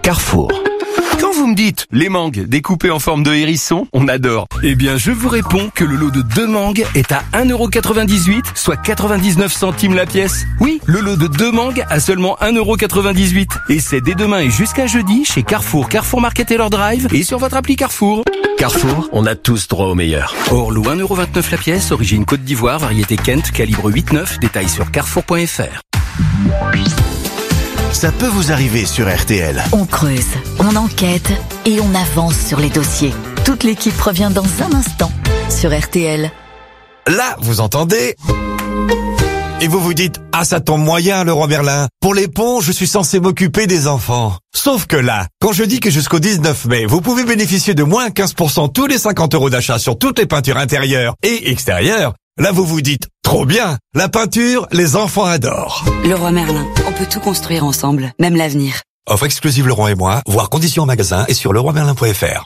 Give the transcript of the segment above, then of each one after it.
Carrefour. Quand vous me dites les mangues découpées en forme de hérisson, on adore. Eh bien, je vous réponds que le lot de 2 mangues est à 1,98€, soit 99 centimes la pièce. Oui, le lot de 2 mangues à seulement 1,98€. Et c'est dès demain et jusqu'à jeudi chez Carrefour, Carrefour Market Taylor Drive et sur votre appli Carrefour. Carrefour, on a tous droit au meilleur. Orlo 1,29€ la pièce, origine Côte d'Ivoire, variété Kent, calibre 8-9, détails sur carrefour.fr. Ça peut vous arriver sur RTL. On creuse, on enquête et on avance sur les dossiers. Toute l'équipe revient dans un instant sur RTL. Là, vous entendez ? Et vous vous dites, ah ça tombe moyen Leroy Merlin. Pour les ponts, je suis censé m'occuper des enfants. Sauf que là, quand je dis que jusqu'au 19 mai, vous pouvez bénéficier de moins 15% tous les 50€ d'achat sur toutes les peintures intérieures et extérieures, là vous vous dites, trop bien, la peinture, les enfants adorent. Leroy Merlin, on peut tout construire ensemble, même l'avenir. Offre exclusive Leroy et moi, voir conditions en magasin et sur leroymerlin.fr.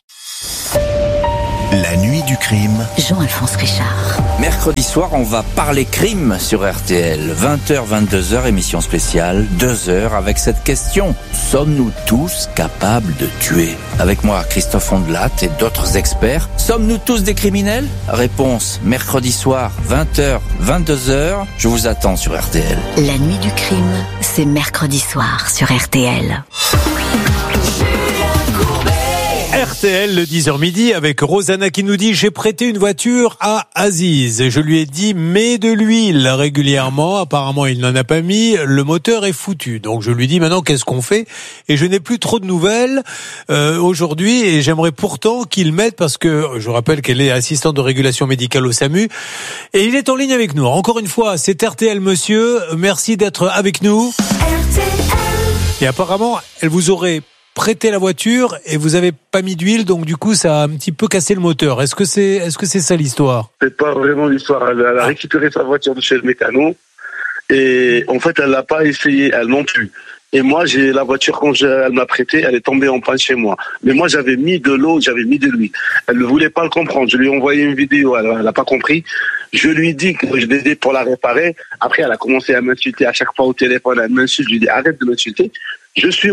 La nuit du crime. Jean-Alphonse Richard. Mercredi soir, on va parler crime sur RTL. 20h, 22h, émission spéciale, 2 heures avec cette question. Sommes-nous tous capables de tuer ? Avec moi, Christophe Ondelat et d'autres experts. Sommes-nous tous des criminels ? Réponse, mercredi soir, 20h, 22h. Je vous attends sur RTL. La nuit du crime, c'est mercredi soir sur RTL. RTL, le 10h midi, avec Rosanna qui nous dit « J'ai prêté une voiture à Aziz. Je lui ai dit « Mets de l'huile régulièrement. » Apparemment, il n'en a pas mis. Le moteur est foutu. Donc, je lui dis « Maintenant, qu'est-ce qu'on fait ?» Et je n'ai plus trop de nouvelles aujourd'hui. Et j'aimerais pourtant qu'il m'aide parce que je rappelle qu'elle est assistante de régulation médicale au SAMU. Et il est en ligne avec nous. Encore une fois, c'est RTL, monsieur. Merci d'être avec nous. Et apparemment, elle vous aurait prêté la voiture et vous avez pas mis d'huile, donc du coup ça a un petit peu cassé le moteur. Est-ce que c'est ça l'histoire ? C'est pas vraiment l'histoire. Elle a récupéré sa voiture de chez le mécano et en fait elle l'a pas essayé, elle non plus. Et moi j'ai la voiture quand elle m'a prêté, elle est tombée en panne chez moi. Mais moi j'avais mis de l'eau, j'avais mis de l'huile. Elle ne voulait pas le comprendre. Je lui ai envoyé une vidéo, elle a pas compris. Je lui dis que je l'aidais pour la réparer. Après elle a commencé à m'insulter à chaque fois au téléphone. Elle m'insulte. Je lui dis arrête de m'insulter. Je suis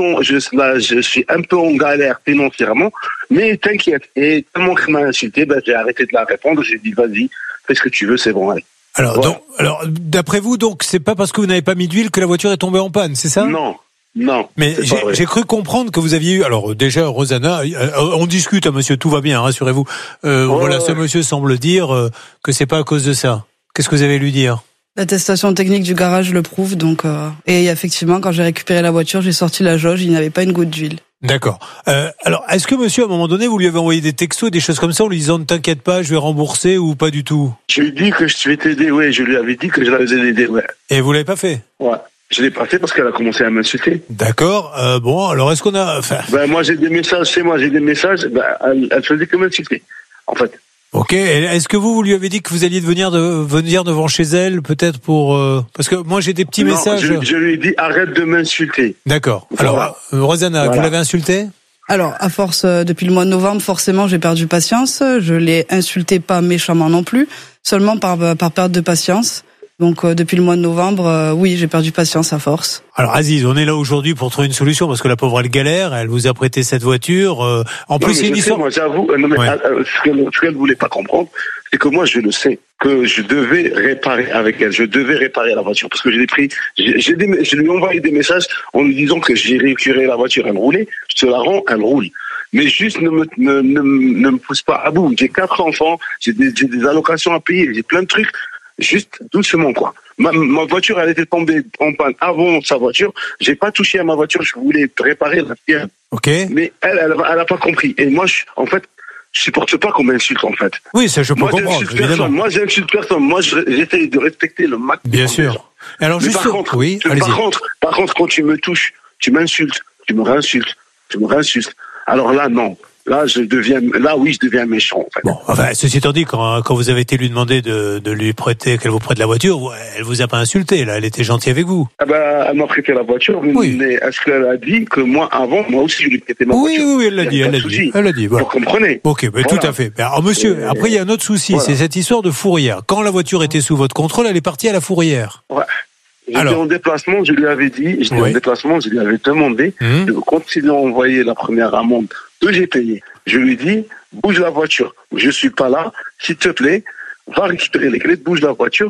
un peu en galère financièrement, mais t'inquiète. Et tellement qu'elle m'a insulté, j'ai arrêté de la répondre. J'ai dit vas-y, fais ce que tu veux, c'est bon. Allez. Alors, voilà. Alors, d'après vous, donc, c'est pas parce que vous n'avez pas mis d'huile que la voiture est tombée en panne, c'est ça ? Non. Mais j'ai cru comprendre que vous aviez eu. Alors déjà, Rosanna, on discute, monsieur, tout va bien, rassurez-vous. Voilà, ce monsieur semble dire que c'est pas à cause de ça. Qu'est-ce que vous avez lui dire ? L'attestation technique du garage le prouve, donc et effectivement, quand j'ai récupéré la voiture, j'ai sorti la jauge, il n'y avait pas une goutte d'huile. D'accord. Alors, est-ce que monsieur, à un moment donné, vous lui avez envoyé des textos, des choses comme ça, en lui disant ne t'inquiète pas, je vais rembourser ou pas du tout ? Je lui ai dit que je vais t'aider, ouais. Je lui avais dit que je l'avais aidé, ouais. Et vous l'avez pas fait ? Ouais. Je l'ai pas fait parce qu'elle a commencé à m'insulter. D'accord. Bon, alors est-ce qu'on a... moi j'ai des messages chez moi, elle faisait que m'insulter, en fait. Ok. Est-ce que vous lui avez dit que vous alliez venir devant chez elle, peut-être pour... Parce que moi j'ai des petits messages... Je lui ai dit arrête de m'insulter. D'accord. Voilà. Alors, Rosanna, vous l'avez insulté ? Alors, à force, depuis le mois de novembre, forcément, j'ai perdu patience. Je l'ai insulté pas méchamment non plus, seulement par perte de patience. Donc depuis le mois de novembre, oui, j'ai perdu patience à force. Alors Aziz, on est là aujourd'hui pour trouver une solution parce que la pauvre elle galère, elle vous a prêté cette voiture. En plus, c'est une histoire. Moi, j'avoue, ce qu'elle voulait pas comprendre, c'est que moi, je le sais que je devais réparer avec elle. Je devais réparer la voiture parce que je lui ai envoyé des messages en lui disant que j'ai récupéré la voiture, elle roulait, je te la rends, elle roule. Mais juste ne me pousse pas à bout. J'ai 4 enfants, j'ai des allocations à payer, j'ai plein de trucs. Juste doucement, quoi. Ma voiture, elle était tombée en panne avant sa voiture. J'ai pas touché à ma voiture, je voulais réparer la tienne. Ok. Mais elle a pas compris. Et moi, je supporte pas qu'on m'insulte, en fait. Oui, ça, je peux comprendre, évidemment. Moi, j'insulte personne. Moi, j'essaie de respecter le maximum. Bien sûr. Alors, juste, par contre, quand tu me touches, tu m'insultes, tu me réinsultes. Alors là, non. Là, je deviens méchant, en fait. Bon, enfin, ceci étant dit, quand vous avez été lui demander de lui prêter, qu'elle vous prête la voiture, elle vous a pas insulté, là, elle était gentille avec vous. Elle m'a prêté la voiture, oui. Mais est-ce qu'elle a dit que moi aussi, je lui prêtais ma voiture? Oui, elle l'a dit. Voilà. Vous comprenez? Ok, mais voilà. Tout à fait. Alors, monsieur, après, il y a un autre souci, c'est cette histoire de fourrière. Quand la voiture était sous votre contrôle, elle est partie à la fourrière. Ouais. J'étais en déplacement, je lui avais dit, en déplacement, je lui avais demandé de continuer à envoyer la première amende que j'ai payée. Je lui ai dit, bouge la voiture. Je suis pas là, s'il te plaît, va récupérer les clés, bouge la voiture.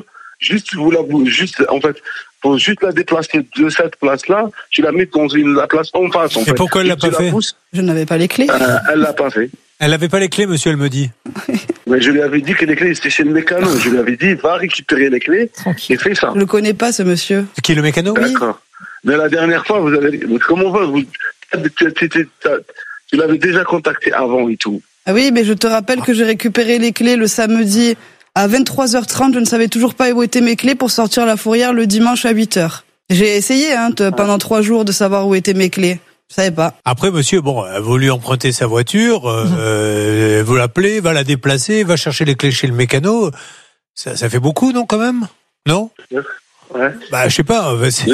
Pour juste la déplacer de cette place-là, tu la mets dans la place en face. Et pourquoi elle l'a pas fait? Je n'avais pas les clés. Elle l'a pas fait. Elle n'avait pas les clés, monsieur, elle me dit. Mais je lui avais dit que les clés étaient chez le mécano. Je lui avais dit, va récupérer les clés et fais ça. Je le connais pas, ce monsieur. Qui est le mécano? D'accord. Mais la dernière fois, tu l'avais déjà contacté avant et tout. Ah oui, mais je te rappelle que j'ai récupéré les clés le samedi à 23h30. Je ne savais toujours pas où étaient mes clés pour sortir la fourrière le dimanche à 8h. J'ai essayé pendant 3 jours de savoir où étaient mes clés. Je savais pas. Après, monsieur, vous lui empruntez sa voiture, vous l'appelez, va la déplacer, va chercher les clés chez le mécano. Ça fait beaucoup, non, quand même? Non? Ouais. Je sais pas.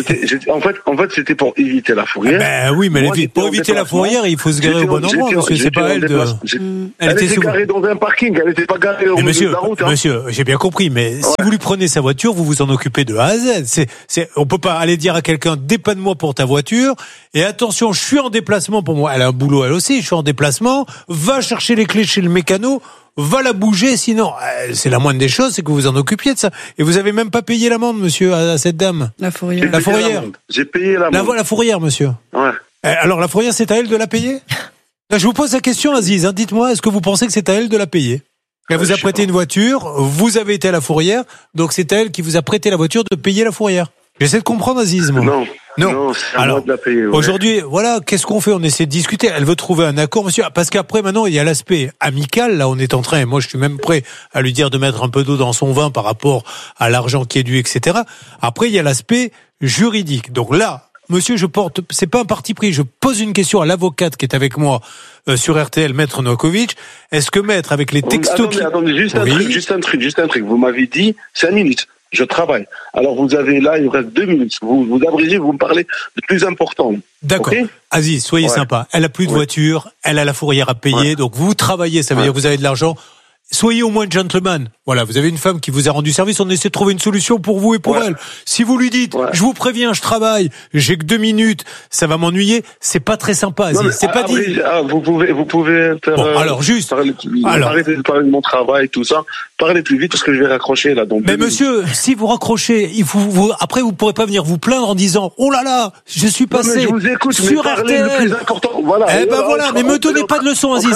En fait, c'était pour éviter la fourrière. Oui, mais pour éviter la fourrière, il faut se garer au bon endroit, monsieur. C'est pas elle de... Elle était garée dans un parking, elle n'était pas garée au milieu de la route. Monsieur, j'ai bien compris, mais si vous lui prenez sa voiture, vous vous en occupez de A à Z. On peut pas aller dire à quelqu'un, dépanne-moi pour ta voiture, et attention, je suis en déplacement pour moi. Elle a un boulot, elle aussi, je suis en déplacement, va chercher les clés chez le mécano, va la bouger, sinon, c'est la moindre des choses, c'est que vous vous en occupiez de ça. Et vous avez même pas payé l'amende, monsieur, à cette dame. La fourrière. La fourrière. J'ai payé l'amende. La fourrière, monsieur. Ouais. Alors, la fourrière, c'est à elle de la payer? Là, je vous pose la question, Aziz, dites-moi, est-ce que vous pensez que c'est à elle de la payer? Elle vous a prêté une voiture, vous avez été à la fourrière, donc c'est à elle qui vous a prêté la voiture de payer la fourrière. J'essaie de comprendre, Aziz, moi. Non, c'est à moi de la payer. Ouais. Aujourd'hui, voilà, qu'est-ce qu'on fait? On essaie de discuter. Elle veut trouver un accord, monsieur. Parce qu'après, maintenant, il y a l'aspect amical. Là, on est en train, et moi, je suis même prêt à lui dire de mettre un peu d'eau dans son vin par rapport à l'argent qui est dû, etc. Après, il y a l'aspect juridique. Donc là, monsieur, c'est pas un parti pris. Je pose une question à l'avocate qui est avec moi sur RTL, Maître Novakovic. Est-ce que Maître, avec les textos... Attendez, juste un truc. Vous m'avez dit 5 minutes. Je travaille. Alors vous avez là, il vous reste 2 minutes. Vous abrégez, vous me parlez de plus important. D'accord. Okay. Aziz, soyez sympa. Elle a plus de voiture, elle a la fourrière à payer, donc vous travaillez, ça veut dire que vous avez de l'argent. Soyez au moins gentleman. Voilà, vous avez une femme qui vous a rendu service, on essaie de trouver une solution pour vous et pour elle. Si vous lui dites, je vous préviens, je travaille, j'ai que 2 minutes, ça va m'ennuyer, c'est pas très sympa, Aziz. C'est pas dit. Vous pouvez faire, alors juste. Arrêtez de parler de mon travail, tout ça. Parlez plus vite parce que je vais raccrocher là. Mais monsieur, si vous raccrochez, après vous pourrez pas venir vous plaindre en disant, oh là là, je suis passé je vous écoute, sur RTL. Le plus important, voilà. Mais me donnez pas de leçons, Aziz.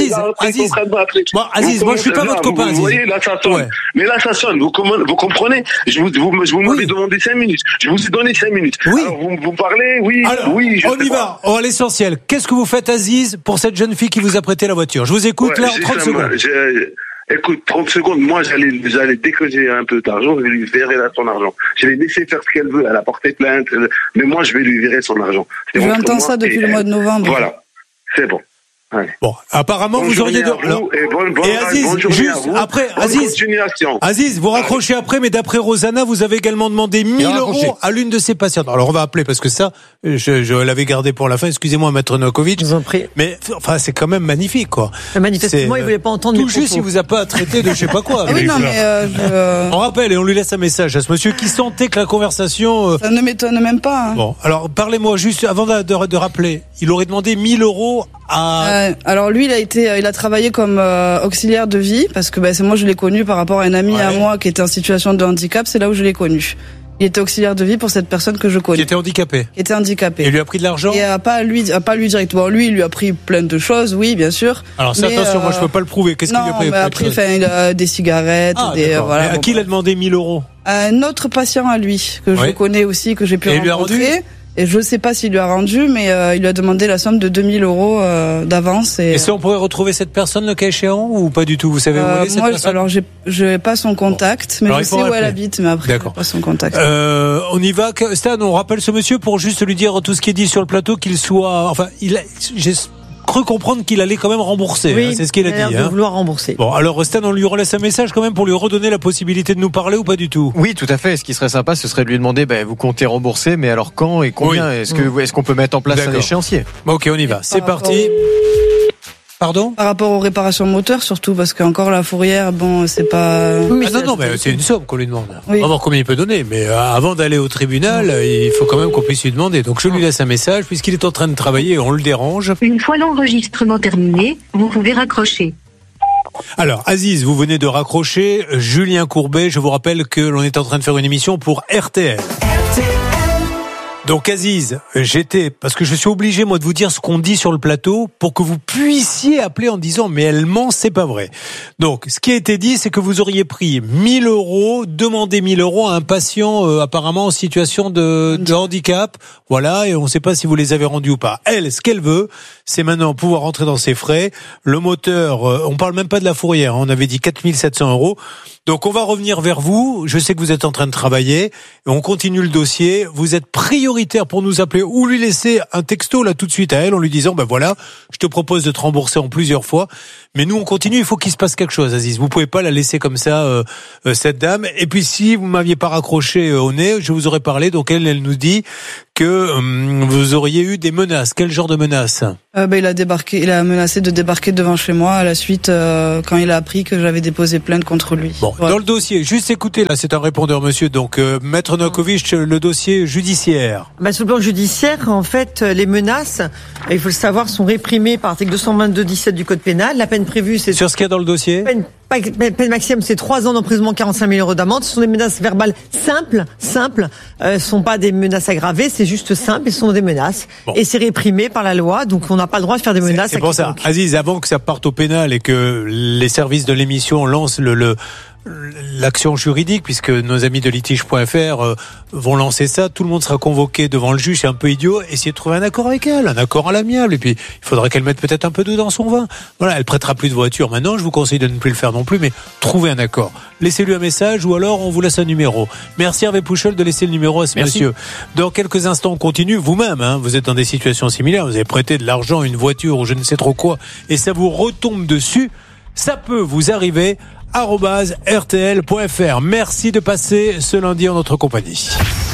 Aziz, moi je suis pas votre copain, Aziz. Vous voyez, là ça sonne. Mais là ça sonne, vous comprenez? Vous m'avez demandé 5 minutes. Je vous ai donné 5 minutes. Oui. Alors vous parlez, oui. On y va. À l'essentiel. Qu'est-ce que vous faites, Aziz, pour cette jeune fille qui vous a prêté la voiture? Je vous écoute là en 30 secondes. Écoute, 30 secondes, moi j'allais dès que j'ai un peu d'argent, je vais lui virer son argent. Je vais laisser faire ce qu'elle veut, elle a porté plainte, mais moi je vais lui virer son argent. J'entends ça depuis le mois de novembre. Voilà, c'est bon. Ouais. Bon, apparemment vous auriez et Aziz, juste après, Aziz, vous raccrochez après, mais d'après Rosanna, vous avez également demandé 1 000 € à l'une de ses patientes. Alors on va appeler parce que ça, je l'avais gardé pour la fin. Excusez-moi, Maître Novakovic. Je vous en prie. Mais enfin, c'est quand même magnifique, quoi. Manifestement, il voulait pas entendre. Tout juste, il vous a pas traité de je sais pas quoi. Oui, non, mais on rappelle et on lui laisse un message à ce monsieur qui sentait que la conversation. Ça ne m'étonne même pas. Bon, alors parlez-moi juste avant de rappeler. Il aurait demandé 1 000 € à. Alors lui, il a travaillé comme auxiliaire de vie parce que moi je l'ai connu par rapport à un ami à moi qui était en situation de handicap. C'est là où je l'ai connu. Il était auxiliaire de vie pour cette personne que je connais. Qui était handicapé. Et il lui a pris de l'argent. Et pas lui directement. Lui, il lui a pris plein de choses, oui, bien sûr. Alors attention, moi je peux pas le prouver. Qu'est-ce qu'il lui a pris? Mais après, il a des cigarettes, voilà. À qui il a demandé 1 000 €? À un autre patient à lui que je connais aussi, que j'ai pu rencontrer. Et je ne sais pas s'il lui a rendu, mais il lui a demandé la somme de 2 000 € d'avance. Et ça, on pourrait retrouver cette personne le cas échéant ou pas du tout? Vous savez où elle est, cette personne? Alors, je n'ai pas son contact, mais je sais où elle habite, mais après, je n'ai pas son contact. On y va. Stan, on rappelle ce monsieur pour juste lui dire tout ce qui est dit sur le plateau, qu'il soit... Enfin, j'ai cru comprendre qu'il allait quand même rembourser. Oui, c'est ce qu'il a dit. Il vouloir rembourser. Bon, alors Stan, on lui relaisse un message quand même pour lui redonner la possibilité de nous parler ou pas du tout? Oui, tout à fait. Ce qui serait sympa, ce serait de lui demander, vous comptez rembourser, mais alors quand et combien? Est-ce qu'on peut mettre en place un échéancier? Ok, on y va. C'est parti. Pardon ? Par rapport aux réparations moteurs, surtout, parce qu'encore la fourrière, bon, c'est pas... mais c'est une somme qu'on lui demande. Oui. On va voir combien il peut donner, mais avant d'aller au tribunal, il faut quand même qu'on puisse lui demander. Donc je lui laisse un message, puisqu'il est en train de travailler et on le dérange. Une fois l'enregistrement terminé, vous pouvez raccrocher. Alors, Aziz, vous venez de raccrocher. Julien Courbet, je vous rappelle que l'on est en train de faire une émission pour RTL. Donc Aziz, parce que je suis obligé moi de vous dire ce qu'on dit sur le plateau pour que vous puissiez appeler en disant mais elle ment, c'est pas vrai. Donc ce qui a été dit, c'est que vous auriez pris 1 000 €, demandé 1 000 € à un patient apparemment en situation de handicap, voilà, et on ne sait pas si vous les avez rendus ou pas. Elle, ce qu'elle veut, c'est maintenant pouvoir rentrer dans ses frais. Le moteur, on parle même pas de la fourrière, on avait dit 4 700 €. Donc on va revenir vers vous, je sais que vous êtes en train de travailler, et on continue le dossier, vous êtes prioritaire pour nous appeler ou lui laisser un texto là tout de suite à elle en lui disant voilà, je te propose de te rembourser en plusieurs fois, mais nous on continue, il faut qu'il se passe quelque chose Aziz, vous pouvez pas la laisser comme ça cette dame. Et puis si vous m'aviez pas raccroché au nez, je vous aurais parlé, donc elle nous dit que vous auriez eu des menaces. Quel genre de menaces ? Il a menacé de débarquer devant chez moi à la suite quand il a appris que j'avais déposé plainte contre lui. Bon, ouais. Dans le dossier, juste écoutez, là c'est un répondeur monsieur, donc Maître Novakovic, le dossier judiciaire. Sur le plan judiciaire, en fait, les menaces, il faut le savoir, sont réprimées par l'article 222-17 du Code pénal. La peine prévue, c'est... Sur ce qu'il y a dans le dossier ? Peine maximum, c'est 3 ans d'emprisonnement, 45 000 € d'amende. Ce sont des menaces verbales simples, sont pas des menaces aggravées, c'est juste simple, et ce sont des menaces. Bon. Et c'est réprimé par la loi, donc on n'a pas le droit de faire des menaces. C'est pour ça, Aziz, avant que ça parte au pénal et que les services de l'émission lancent l'action juridique, puisque nos amis de litige.fr vont lancer ça, tout le monde sera convoqué devant le juge, c'est un peu idiot, essayez de trouver un accord avec elle, un accord à l'amiable, et puis il faudrait qu'elle mette peut-être un peu d'eau dans son vin. Voilà, elle prêtera plus de voiture maintenant, je vous conseille de ne plus le faire non plus, mais trouvez un accord. Laissez-lui un message ou alors on vous laisse un numéro. Merci Hervé Pouchol de laisser le numéro à ce monsieur. Dans quelques instants on continue, vous-même, vous êtes dans des situations similaires, vous avez prêté de l'argent, une voiture ou je ne sais trop quoi, et ça vous retombe dessus, ça peut vous arriver. @rtl.fr. Merci de passer ce lundi en notre compagnie.